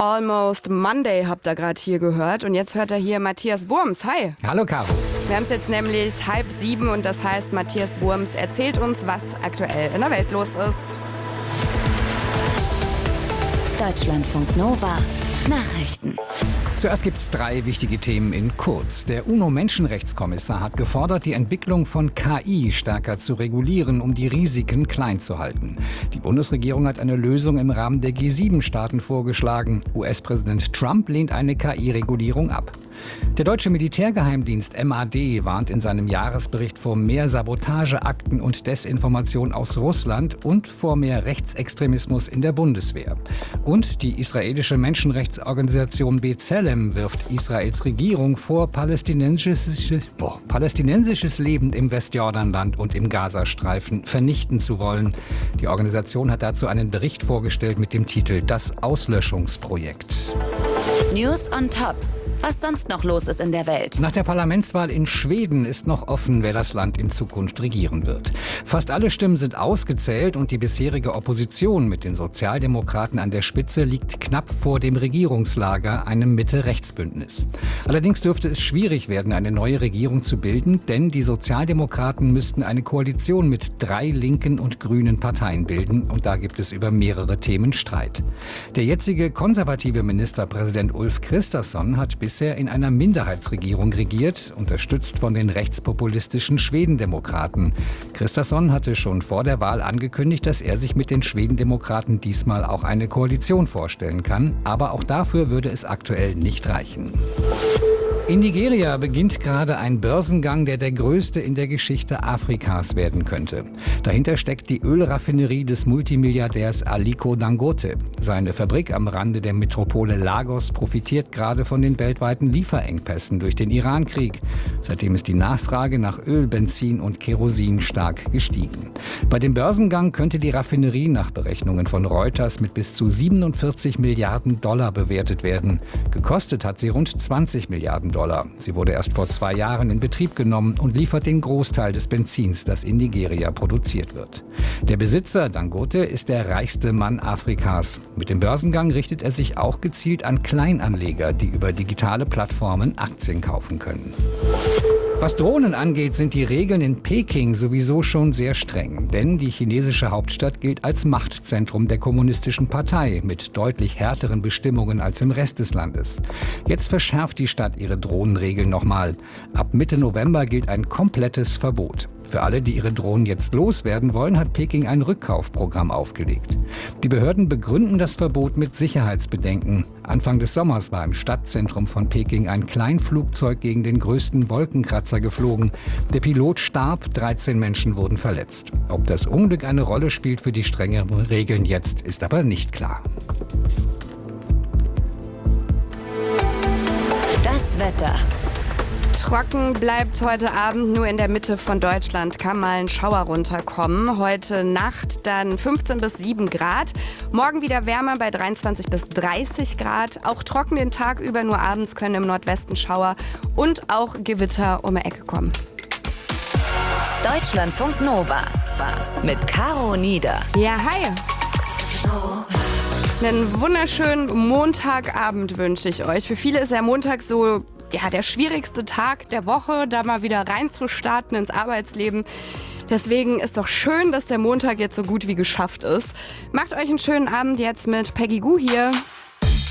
Almost Monday habt ihr gerade hier gehört. Und jetzt hört ihr hier Matthias Wurms. Hi. Hallo Caro. Wir haben es jetzt nämlich 6:30 und das heißt, Matthias Wurms erzählt uns, was aktuell in der Welt los ist. Deutschlandfunk Nova. Nachrichten. Zuerst gibt es 3 wichtige Themen in kurz. Der UNO-Menschenrechtskommissar hat gefordert, die Entwicklung von KI stärker zu regulieren, um die Risiken klein zu halten. Die Bundesregierung hat eine Lösung im Rahmen der G7-Staaten vorgeschlagen. US-Präsident Trump lehnt eine KI-Regulierung ab. Der deutsche Militärgeheimdienst MAD warnt in seinem Jahresbericht vor mehr Sabotageakten und Desinformation aus Russland und vor mehr Rechtsextremismus in der Bundeswehr. Und die israelische Menschenrechtsorganisation B'Tselem wirft Israels Regierung vor, palästinensisches Leben im Westjordanland und im Gazastreifen vernichten zu wollen. Die Organisation hat dazu einen Bericht vorgestellt mit dem Titel »Das Auslöschungsprojekt«. News on Top. Was sonst noch los ist in der Welt. Nach der Parlamentswahl in Schweden ist noch offen, wer das Land in Zukunft regieren wird. Fast alle Stimmen sind ausgezählt und die bisherige Opposition mit den Sozialdemokraten an der Spitze liegt knapp vor dem Regierungslager, einem Mitte-Rechts-Bündnis. Allerdings dürfte es schwierig werden, eine neue Regierung zu bilden, denn die Sozialdemokraten müssten eine Koalition mit 3 linken und grünen Parteien bilden und da gibt es über mehrere Themen Streit. Der jetzige konservative Ministerpräsident Ulf Kristersson hat bisher in einer Minderheitsregierung regiert, unterstützt von den rechtspopulistischen Schwedendemokraten. Kristersson hatte schon vor der Wahl angekündigt, dass er sich mit den Schwedendemokraten diesmal auch eine Koalition vorstellen kann, aber auch dafür würde es aktuell nicht reichen. In Nigeria beginnt gerade ein Börsengang, der größte in der Geschichte Afrikas werden könnte. Dahinter steckt die Ölraffinerie des Multimilliardärs Aliko Dangote. Seine Fabrik am Rande der Metropole Lagos profitiert gerade von den weltweiten Lieferengpässen durch den Irankrieg. Seitdem ist die Nachfrage nach Öl, Benzin und Kerosin stark gestiegen. Bei dem Börsengang könnte die Raffinerie nach Berechnungen von Reuters mit bis zu 47 Milliarden Dollar bewertet werden. Gekostet hat sie rund 20 Milliarden Dollar. Sie wurde erst vor 2 Jahren in Betrieb genommen und liefert den Großteil des Benzins, das in Nigeria produziert wird. Der Besitzer Dangote ist der reichste Mann Afrikas. Mit dem Börsengang richtet er sich auch gezielt an Kleinanleger, die über digitale Plattformen Aktien kaufen können. Was Drohnen angeht, sind die Regeln in Peking sowieso schon sehr streng. Denn die chinesische Hauptstadt gilt als Machtzentrum der Kommunistischen Partei mit deutlich härteren Bestimmungen als im Rest des Landes. Jetzt verschärft die Stadt ihre Drohnenregeln nochmal. Ab Mitte November gilt ein komplettes Verbot. Für alle, die ihre Drohnen jetzt loswerden wollen, hat Peking ein Rückkaufprogramm aufgelegt. Die Behörden begründen das Verbot mit Sicherheitsbedenken. Anfang des Sommers war im Stadtzentrum von Peking ein Kleinflugzeug gegen den größten Wolkenkratzer geflogen. Der Pilot starb, 13 Menschen wurden verletzt. Ob das Unglück eine Rolle spielt für die strengeren Regeln jetzt, ist aber nicht klar. Das Wetter. Trocken bleibt's heute Abend, nur in der Mitte von Deutschland kann mal ein Schauer runterkommen. Heute Nacht dann 15 bis 7 Grad. Morgen wieder wärmer bei 23 bis 30 Grad. Auch trocken den Tag über, nur abends können im Nordwesten Schauer und auch Gewitter um die Ecke kommen. Deutschlandfunk Nova mit Caro Nieder. Ja, hi. Einen wunderschönen Montagabend wünsche ich euch. Für viele ist der Montag so der schwierigste Tag der Woche, da mal wieder reinzustarten ins Arbeitsleben. Deswegen ist doch schön, dass der Montag jetzt so gut wie geschafft ist. Macht euch einen schönen Abend jetzt mit Peggy Gou hier.